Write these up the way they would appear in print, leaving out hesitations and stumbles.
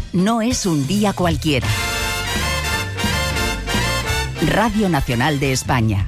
no es un día cualquiera. Radio Nacional de España.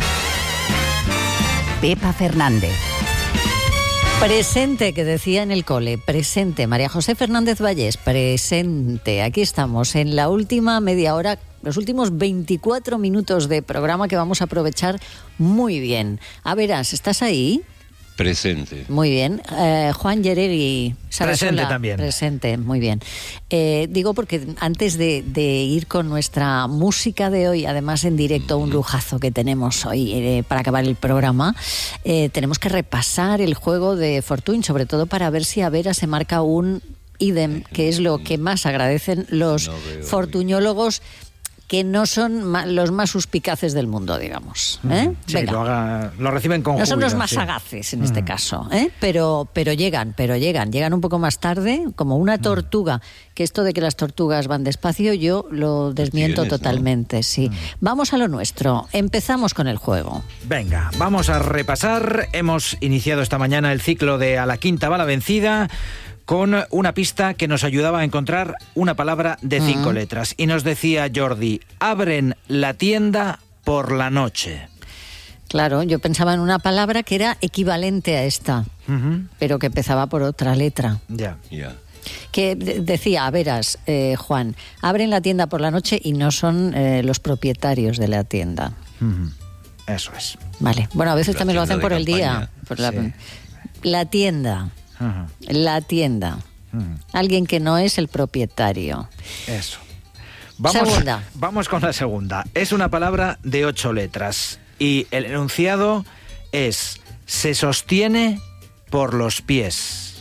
Pepa Fernández. Presente, que decía en el cole, presente. María José Fernández Vallés, presente. Aquí estamos en la última media hora, los últimos 24 minutos de programa que vamos a aprovechar muy bien. A verás, ¿estás ahí? Presente. Muy bien. Juan Yeregui. Presente también. Presente, muy bien. Digo porque antes de ir con nuestra música de hoy, además en directo, un lujazo que tenemos hoy para acabar el programa, tenemos que repasar el juego de Fortuny, sobre todo para ver si a Vera se marca un ídem, que es lo que más agradecen los fortuñólogos, que no son los más suspicaces del mundo, digamos. Sí, lo reciben con júbilo. No son los más sagaces en este caso, pero llegan un poco más tarde, como una tortuga, que esto de que las tortugas van despacio, yo lo desmiento totalmente, ¿no? Sí. Vamos a lo nuestro, empezamos con el juego. Venga, vamos a repasar. Hemos iniciado esta mañana el ciclo de A la quinta va la vencida, con una pista que nos ayudaba a encontrar una palabra de 5 letras. Y nos decía Jordi, abren la tienda por la noche. Claro, yo pensaba en una palabra que era equivalente a esta, pero que empezaba por otra letra. Ya. Que decía, a veras, Juan, abren la tienda por la noche y no son los propietarios de la tienda. Eso es. Vale, bueno, a veces también lo hacen por el día. Por la tienda. La tienda. Alguien que no es el propietario. Eso. Segunda. Vamos con la segunda. Es una palabra de 8 letras y el enunciado es: se sostiene por los pies.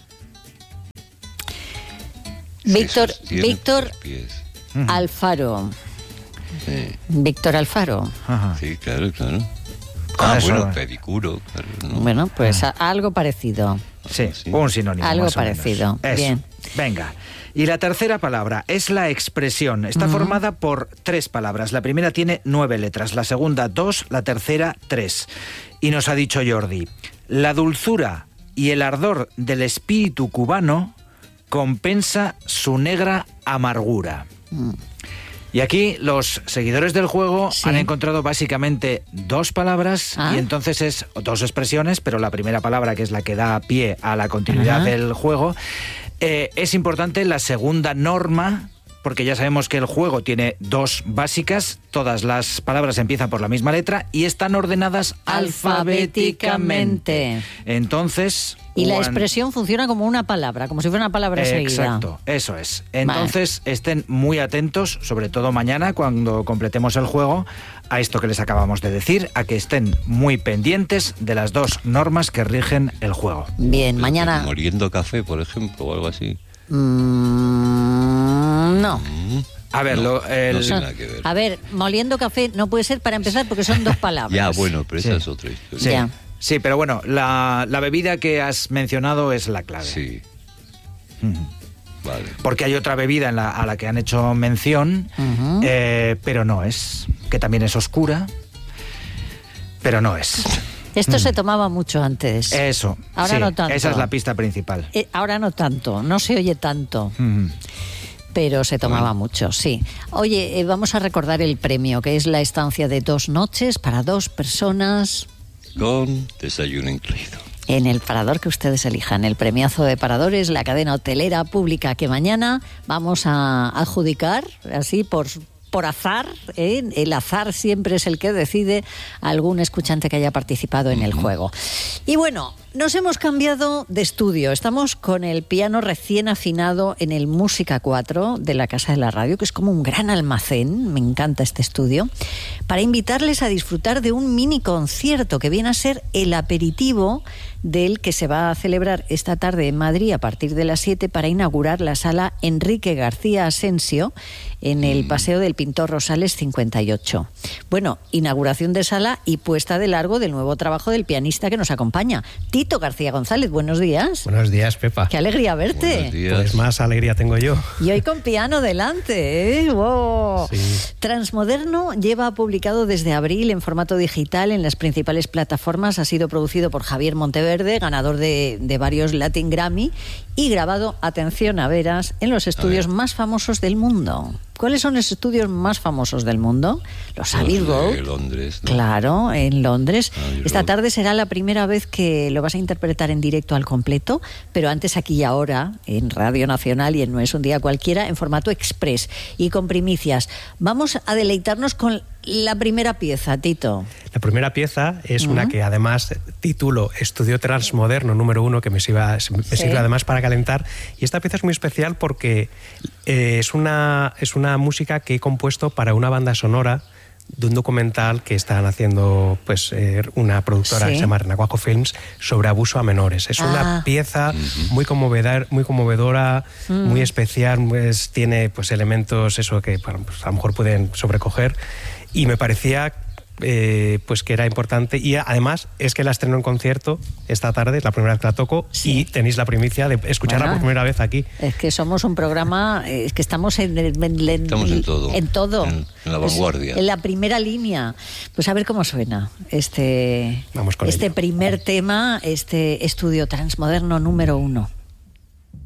Víctor Alfaro. Sí. Víctor Alfaro. Sí, claro. Bueno, pedicuro. Claro, ¿no? Bueno, pues algo parecido. Sí, un sinónimo. Algo parecido. Bien. Venga. Y la tercera palabra es la expresión. Está formada por 3 palabras. La primera tiene 9 letras, la segunda 2, la tercera 3. Y nos ha dicho Jordi, la dulzura y el ardor del espíritu cubano compensa su negra amargura. Y aquí los seguidores del juego han encontrado básicamente 2 palabras y entonces es 2 expresiones, pero la primera palabra, que es la que da pie a la continuidad del juego, es importante la segunda norma, porque ya sabemos que el juego tiene 2 básicas, todas las palabras empiezan por la misma letra y están ordenadas alfabéticamente. Entonces... Y la expresión funciona como una palabra, como si fuera una palabra seguida. Exacto, eso es. Entonces estén muy atentos, sobre todo mañana, cuando completemos el juego, a esto que les acabamos de decir, a que estén muy pendientes de las 2 normas que rigen el juego. Bien, mañana... Moliendo café, por ejemplo, o algo así. No. A ver, no tiene nada que ver. A ver, moliendo café no puede ser para empezar porque son 2 palabras. Ya, bueno, pero esa es otra historia. Sí. Ya. Sí, pero bueno, la bebida que has mencionado es la clave. Sí. Vale. Porque hay otra bebida a la que han hecho mención, pero no es, que también es oscura, pero no es. Esto se tomaba mucho antes. Eso. Ahora no tanto. Esa es la pista principal. Ahora no tanto, no se oye tanto. Pero se tomaba mucho, sí. Oye, vamos a recordar el premio, que es la estancia de 2 noches para 2 personas... Con desayuno incluido. En el parador que ustedes elijan. El premiazo de paradores, la cadena hotelera pública que mañana vamos a adjudicar, así por azar. El azar siempre es el que decide a algún escuchante que haya participado en el juego. Y bueno, nos hemos cambiado de estudio. Estamos con el piano recién afinado en el Música 4 de la Casa de la Radio, que es como un gran almacén. Me encanta este estudio. Para invitarles a disfrutar de un mini concierto que viene a ser el aperitivo del que se va a celebrar esta tarde en Madrid a partir de las 7 para inaugurar la sala Enrique García Asensio en el Paseo del Pintor Rosales 58. Bueno, inauguración de sala y puesta de largo del nuevo trabajo del pianista que nos acompaña, Tito García González. Buenos días. Buenos días, Pepa. Qué alegría verte. Buenos días. Pues más alegría tengo yo. Y hoy con piano delante, ¿eh? ¡Wow! Sí. Transmoderno lleva publicado desde abril en formato digital en las principales plataformas. Ha sido producido por Javier Monteverde Verde, ganador de varios Latin Grammy y grabado, atención a veras, en los estudios más famosos del mundo. ¿Cuáles son los estudios más famosos del mundo? Los Abbey Road. En Londres, ¿no? Claro, en Londres. Abbey Esta Road. tarde será la primera vez que lo vas a interpretar en directo al completo, pero antes, aquí y ahora, en Radio Nacional y en No es un día cualquiera, en formato express y con primicias. Vamos a deleitarnos con la primera pieza, Tito. La primera pieza es una que además titulo Estudio Transmoderno número 1, que me sirve además para calentar. Y esta pieza es muy especial porque es una música que he compuesto para una banda sonora de un documental que están haciendo pues una productora que se llama Renacuajo Films sobre abuso a menores. Es una pieza muy conmovedora, muy especial, pues tiene pues elementos eso que bueno, pues, a lo mejor pueden sobrecoger, y me parecía pues que era importante, y además es que la estreno en concierto esta tarde, es la primera vez que la toco, y tenéis la primicia de escucharla por primera vez aquí. Es que somos un programa, es que estamos Estamos en todo. En todo. En la vanguardia. En la primera línea. Pues a ver cómo suena este Vamos con ello. primer tema, este Estudio Transmoderno número 1.